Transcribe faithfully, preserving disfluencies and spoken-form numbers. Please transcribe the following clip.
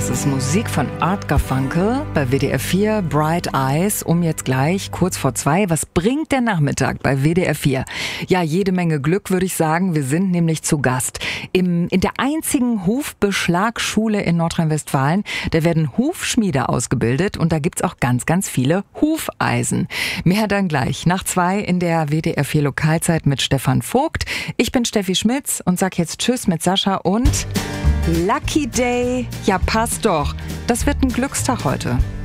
Das ist Musik von Art Garfunkel bei W D R vier, Bright Eyes, um jetzt gleich kurz vor zwei. Was bringt der Nachmittag bei W D R vier? Ja, jede Menge Glück, würde ich sagen. Wir sind nämlich zu Gast im, in der einzigen Hufbeschlagschule in Nordrhein-Westfalen. Da werden Hufschmiede ausgebildet und da gibt's auch ganz, ganz viele Hufeisen. Mehr dann gleich nach zwei in der W D R vier Lokalzeit mit Stefan Vogt. Ich bin Steffi Schmitz und sag jetzt Tschüss mit Sascha und Lucky Day. Ja, passt doch. Das wird ein Glückstag heute.